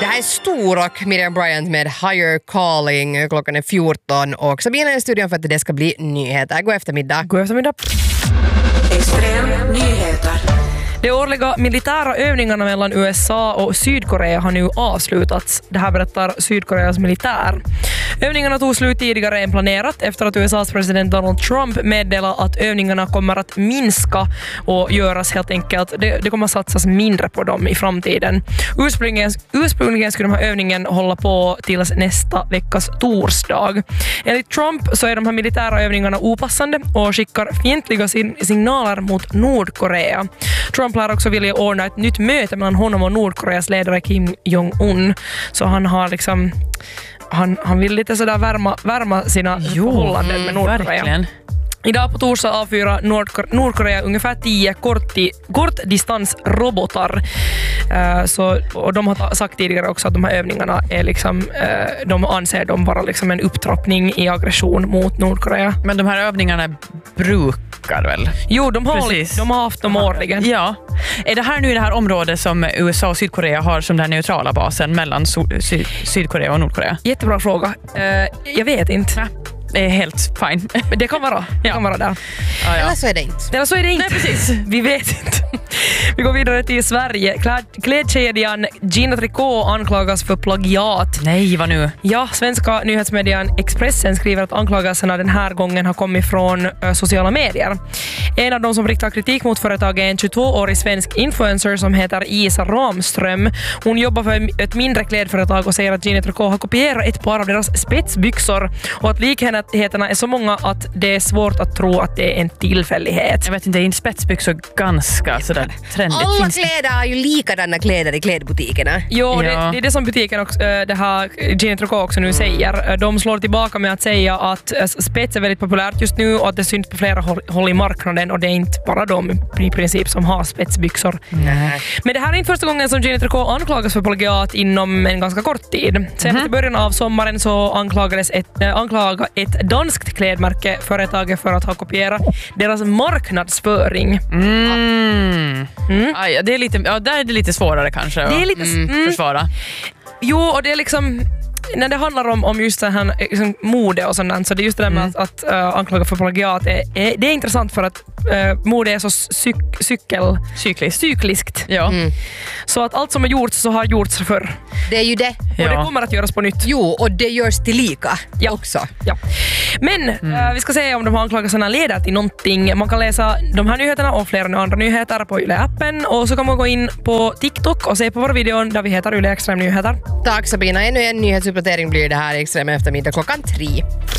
Det här är Stor och Miriam Bryant med Higher Calling. Klockan är 14 och Sabina är i studion för att det ska bli nyheter. God eftermiddag. God eftermiddag. Extrem nyheter. De årliga militära övningarna mellan USA och Sydkorea har nu avslutats. Det här berättar Sydkoreas militär. Övningarna tog slut tidigare än planerat efter att USAs president Donald Trump meddelade att övningarna kommer att minska och göras helt enkelt. Det kommer att satsas mindre på dem i framtiden. Ursprungligen skulle de här övningen hålla på tills nästa veckas torsdag. Enligt Trump så är de här militära övningarna opassande och skickar fientliga signaler mot Nordkorea. Trump lär också vilja ordna ett nytt möte mellan honom och Nordkoreas ledare Kim Jong-un. Så han har liksom... Han vill lite sådär värma sina förhållanden med Nordkorea. Verkligen. Idag på torsdag avfyrar Nordkorea ungefär 10 kortdistansrobotar. Och de har sagt tidigare också att de här övningarna är liksom, de anser dem vara liksom en upptrappning i aggression mot Nordkorea. Men de här övningarna brukar väl? Jo, de har haft dem årligen. Ja. Är det här nu i det här området som USA och Sydkorea har som den neutrala basen mellan Sydkorea och Nordkorea? Jättebra fråga. Jag vet inte. Det är helt fine. Men det kan vara. Det kan vara där. Ja. Eller så är det inte. Eller så är det inte. Nej, precis. Vi vet inte. Vi går vidare till Sverige. Klädkedjan Gina Tricot anklagas för plagiat. Nej, vad nu? Ja, svenska nyhetsmedien Expressen skriver att anklagelserna den här gången har kommit från sociala medier. En av de som riktar kritik mot företaget är en 22-årig svensk influencer som heter Isa Ramström. Hon jobbar för ett mindre klädföretag och säger att Gina Tricot har kopierat ett par av deras spetsbyxor och att likheterna är så många att det är svårt att tro att det är en tillfällighet. Jag vet inte, är inte spetsbyxor ganska sådär trendigt? Alla kläder har ju likadana kläder i klädbutikerna. Jo, det är det som butiken också, det här Gina Tricot också nu säger. De slår tillbaka med att säga att spets är väldigt populärt just nu och att det syns på flera håll i marknaden och det är inte bara de i princip som har spetsbyxor. Nej. Men det här är inte första gången som Gina Tricot anklagas för plagiat inom en ganska kort tid. Senast i början av sommaren så anklagade ett danskt klädmärke företaget för att ha kopierat deras marknadsföring. Aj, det är lite, där är det lite svårare kanske Det är lite försvara. Jo, och det är liksom när det handlar om just det här liksom, mode och sånt, så det är just det där med att anklaga för plagiat det är intressant för att mode är så cykliskt. Ja. Så att allt som är gjort så har gjorts förr. Det är ju det. Och det kommer att göras på nytt. Jo, och det görs till lika också. Ja. Men vi ska se om de här anklagelserna leder till någonting. Man kan läsa de här nyheterna och flera andra nyheter på Yle-appen och så kan man gå in på TikTok och se på vår video där vi heter Yle Extrem Nyheter. Tack Sabina, ännu en nyhetsuppdatering blir det här i Extrem eftermiddag klockan 3.